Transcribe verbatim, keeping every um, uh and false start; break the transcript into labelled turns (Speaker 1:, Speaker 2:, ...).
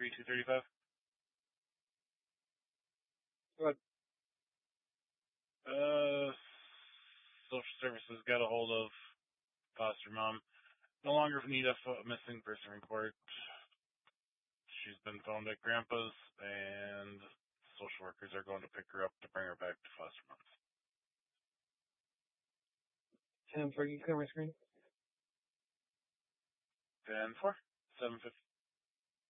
Speaker 1: three two three five.
Speaker 2: Go ahead.
Speaker 1: Uh, social services got a hold of foster mom. No longer need a missing person report. She's been found at Grandpa's, and social workers are going to pick her up to bring her back to foster moms.
Speaker 2: ten four, can you clear my screen?
Speaker 1: ten four, seven fifty.